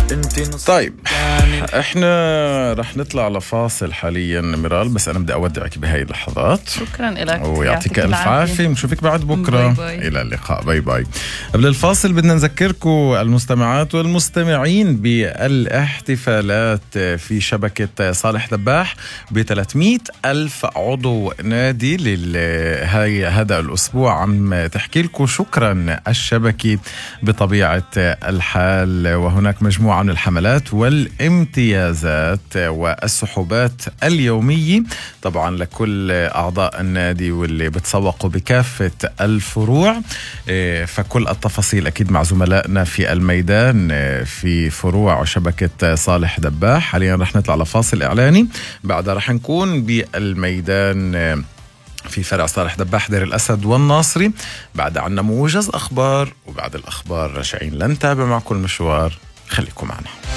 طيب احنا رح نطلع لفاصل حاليا ميرال، بس انا بدي اودعك بهاي اللحظات. شكرا لك ويعطيك الف عافيه، بنشوفك بعد بكره. باي باي. الى اللقاء، باي باي. قبل الفاصل بدنا نذكركم المستمعات والمستمعين بالاحتفالات في شبكه صالح دباح ب300 ألف عضو نادي هذا الاسبوع. عم تحكي لكم شكرا الشبكه بطبيعه الحال، وهناك مجموعه من الحملات والامتيازات والسحوبات اليومية طبعا لكل أعضاء النادي واللي بتسوقوا بكافة الفروع. فكل التفاصيل أكيد مع زملائنا في الميدان في فروع شبكة صالح دباح. حاليا رح نطلع لفاصل إعلاني، بعدها رح نكون بالميدان في فرع صالح دباح دير الأسد والناصري. بعد عنا موجز أخبار، وبعد الأخبار راجعين لنتابع معكم المشوار. خليكم معنا.